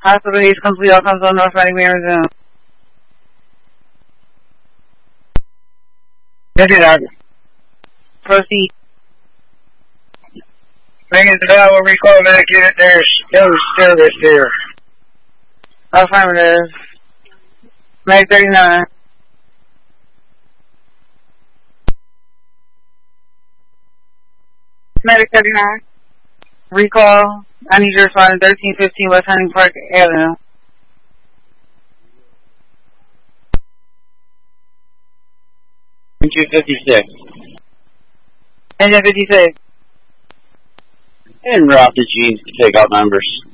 Hospital needs complete all comes on North Reading, Arizona. Disregard. Proceed. Bringing the Bravo recall back unit, there's no service here. Affirmative. Mag 39. Medic 39. Recall. I need you to respond to 1315 West Hunting Park Avenue. Engine 56. Engine 56. En route to Jeans to take out members.